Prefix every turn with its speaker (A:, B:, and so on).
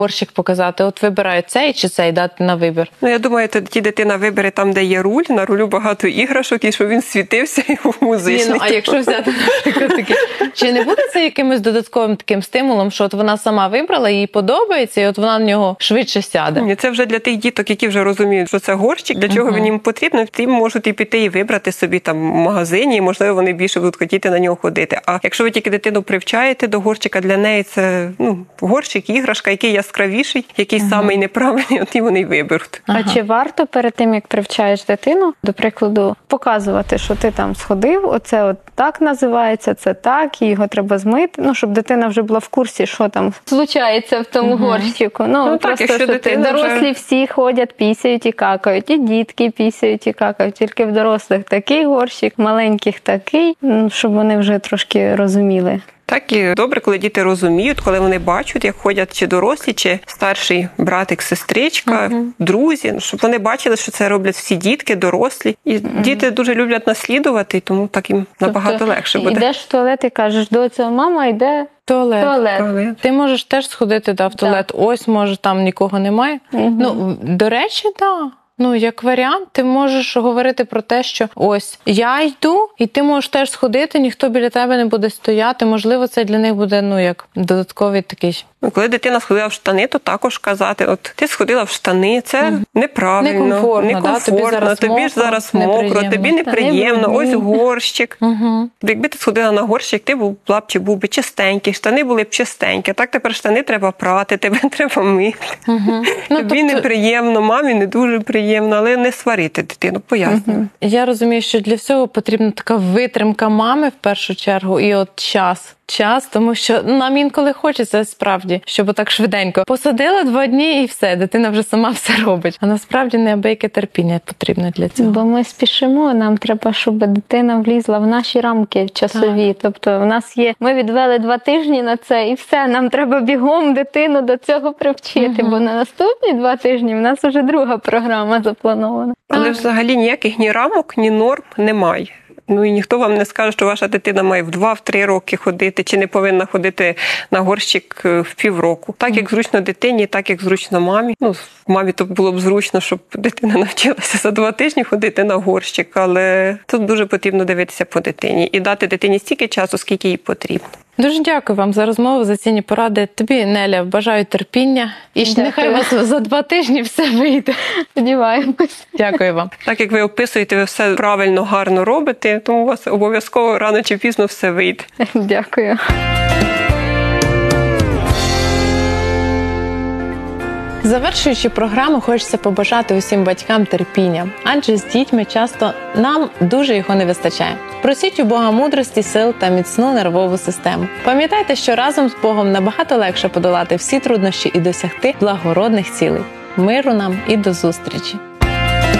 A: горщик показати? От вибираю цей чи цей, дати на вибір?
B: Я думаю, тоді дитина вибере там, де є руль, на рулю багато іграшок, і щоб він світився і був музичний.
A: А якщо взяти, наприклад, таке, чи не буде це якимось додатковим таким стимулом, що от вона сама вибрала, їй подобається, і от вона в нього швидше сяде?
B: Ні, це вже для тих діток, які вже розуміють, що це горщик, для чого він їм потрібен, ті можуть і піти і вибрати собі там в магазині, і, можливо, вони більше будуть хотіти на нього ходити. А якщо ви тільки дитину привчаєте до горщика, для неї це горщик, іграшка, який яскравіший, який самий неправильний, от і вони й виберуть.
C: А чи варто перед тим, як привчаєш дитину, до прикладу, показувати, що ти там сходив, оце от так називається, це так, і його треба змити, щоб дитина вже була в курсі, що там случається в тому горщику. Просто,
B: так,
C: що ти дорослі всі ходять, пісяють і какають, і дітки пісяють і какають, тільки в дорослих такий горщик, маленьких такий, щоб вони вже трошки розуміли.
B: Так і добре, коли діти розуміють, коли вони бачать, як ходять чи дорослі, чи старший братик, сестричка, друзі, щоб вони бачили, що це роблять всі дітки, дорослі. І діти дуже люблять наслідувати, тому так їм набагато легше буде.
C: Йдеш в туалет і кажеш, доця, мама йде туалет.
A: Ти можеш теж сходити в туалет. Ось, може, там нікого немає. До речі, так. Як варіант, ти можеш говорити про те, що ось, я йду, і ти можеш теж сходити, ніхто біля тебе не буде стояти. Можливо, це для них буде, як додатковий такий.
B: Коли дитина сходила в штани, то також казати, от ти сходила в штани, це неправильно, некомфортно, тобі ж зараз мокро, тобі неприємно, ось горщик. Якби ти сходила на горщик, ти був би чистенький, штани були б чистенькі. Так тепер штани треба прати, тебе треба мити. Тобі неприємно, мамі не дуже приємно, але не сварити дитину, пояснювати.
A: Я розумію, що для всього потрібна така витримка мами в першу чергу і от час, тому що нам інколи хочеться справді, щоб так швиденько посадила 2 дні і все, дитина вже сама все робить. А насправді неабияке терпіння потрібно для цього.
C: Бо ми спішимо, нам треба, щоб дитина влізла в наші рамки часові. Тобто в нас є, ми відвели 2 тижні на це і все, нам треба бігом дитину до цього привчити, бо на наступні 2 тижні в нас вже друга програма запланована.
B: Але взагалі ніяких ні рамок, ні норм немає. І ніхто вам не скаже, що ваша дитина має в 2-3 роки ходити, чи не повинна ходити на горщик в півроку. Так, як зручно дитині, так, як зручно мамі. Мамі то було б зручно, щоб дитина навчилася за 2 тижні ходити на горщик, але тут дуже потрібно дивитися по дитині і дати дитині стільки часу, скільки їй потрібно.
A: Дуже дякую вам за розмову, за цінні поради. Тобі, Неля, бажаю терпіння. І нехай у вас за 2 тижні все вийде.
C: Сподіваємось.
A: Дякую вам.
B: Так, як ви описуєте, ви все правильно, гарно робите, тому у вас обов'язково рано чи пізно все вийде.
C: Дякую.
A: Завершуючи програму, хочеться побажати усім батькам терпіння, адже з дітьми часто нам дуже його не вистачає. Просіть у Бога мудрості, сил та міцну нервову систему. Пам'ятайте, що разом з Богом набагато легше подолати всі труднощі і досягти благородних цілей. Миру нам і до зустрічі!